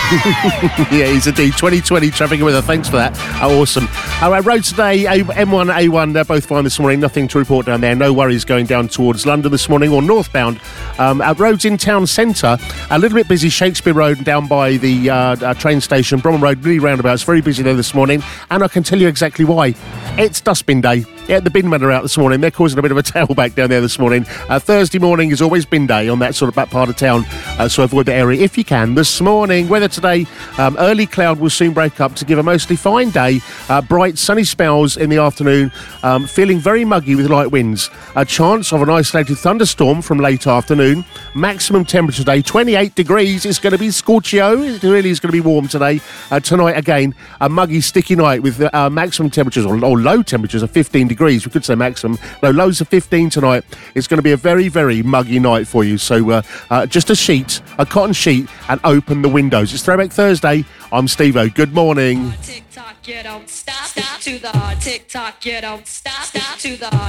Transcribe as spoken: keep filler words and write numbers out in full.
Yeah, he's indeed. twenty twenty traffic weather. Thanks for that. Oh, awesome. All right, road today, M one, A one, they're both fine this morning. Nothing to report down there. No worries going down towards London this morning or northbound. Um, our roads in town centre, a little bit busy. Shakespeare Road down by the uh, uh, train station. Bromham Road, really roundabout. It's very busy there this morning. And I can tell you exactly why. It's dustbin day. Yeah, the bin men are out this morning. They're causing a bit of a tailback down there this morning. Uh, Thursday morning is always bin day on that sort of back part of town, uh, so avoid the area if you can. This morning, weather today, um, early cloud will soon break up to give a mostly fine day. Uh, bright, sunny spells in the afternoon, um, feeling very muggy with light winds. A chance of an isolated thunderstorm from late afternoon. Maximum temperature today, twenty-eight degrees. It's going to be scorchio. It really is going to be warm today. Uh, tonight, again, a muggy, sticky night with uh, maximum temperatures or, or low temperatures of fifteen degrees. We could say maximum. No, lows of fifteen tonight. It's going to be a very, very muggy night for you. So uh, uh, just a sheet, a cotton sheet, and open the windows. It's Throwback Thursday. I'm Steve-O. Good morning. Tick tock, you don't stop, stop to the tick tock, you don't stop, stop to the